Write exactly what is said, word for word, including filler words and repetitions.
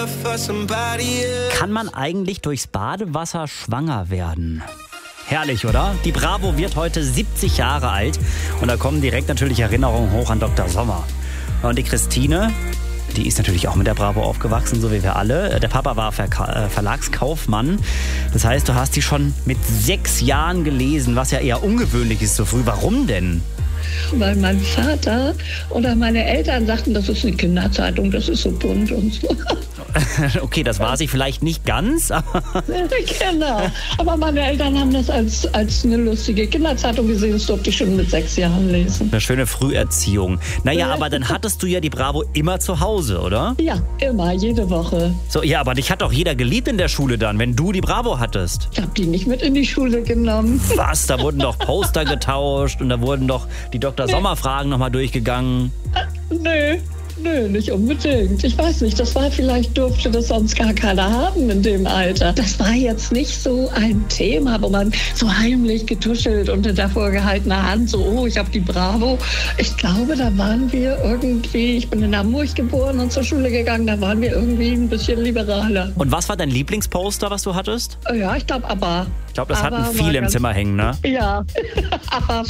Kann man eigentlich durchs Badewasser schwanger werden? Herrlich, oder? Die Bravo wird heute siebzig Jahre alt und da kommen direkt natürlich Erinnerungen hoch an Doktor Sommer. Und die Christine, die ist natürlich auch mit der Bravo aufgewachsen, so wie wir alle. Der Papa war Verka- äh, Verlagskaufmann. Das heißt, du hast die schon mit sechs Jahren gelesen, was ja eher ungewöhnlich ist so früh. Warum denn? Weil mein Vater oder meine Eltern sagten, das ist eine Kinderzeitung, das ist so bunt und so. Okay, das war sie vielleicht nicht ganz. Genau, aber meine Eltern haben das als, als eine lustige Kinderzeitung gesehen. Das durfte ich schon mit sechs Jahren lesen. Eine schöne Früherziehung. Naja, aber dann hattest du ja die Bravo immer zu Hause, oder? Ja, immer, jede Woche. So, ja, aber dich hat doch jeder geliebt in der Schule dann, wenn du die Bravo hattest. Ich habe die nicht mit in die Schule genommen. Was? Da wurden doch Poster getauscht und da wurden doch die Doktor Sommer-Fragen nochmal durchgegangen. Nö. Nö, nicht unbedingt. Ich weiß nicht, das war vielleicht, durfte das sonst gar keiner haben in dem Alter. Das war jetzt nicht so ein Thema, wo man so heimlich getuschelt unter der vorgehaltenen Hand, so, oh, ich habe die Bravo. Ich glaube, da waren wir irgendwie, ich bin in Hamburg geboren und zur Schule gegangen, da waren wir irgendwie ein bisschen liberaler. Und was war dein Lieblingsposter, was du hattest? Ja, ich glaube, aber. Ich glaube, das hatten viele im Zimmer hängen, ne? Ja, aber